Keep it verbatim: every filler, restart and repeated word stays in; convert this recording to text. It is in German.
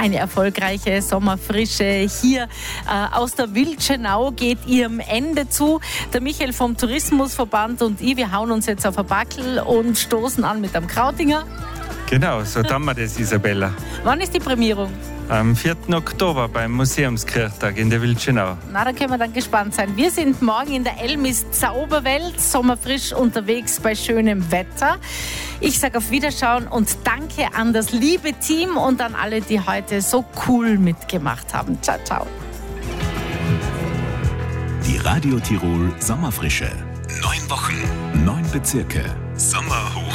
Eine erfolgreiche Sommerfrische hier äh, aus der Wildschenau geht ihrem Ende zu. Der Michael vom Tourismusverband und ich, wir hauen uns jetzt auf ein Backel und stoßen an mit einem Krautinger. Genau, so tun wir das, Isabella. Wann ist die Prämierung? Am vierten Oktober beim Museumskirchtag in der Wildschenau. Na, da können wir dann gespannt sein. Wir sind morgen in der Elmis Zauberwelt, sommerfrisch unterwegs bei schönem Wetter. Ich sage auf Wiederschauen und danke an das liebe Team und an alle, die heute so cool mitgemacht haben. Ciao, ciao. Die Radio Tirol Sommerfrische. Neun Wochen, neun Bezirke. Sommer hoch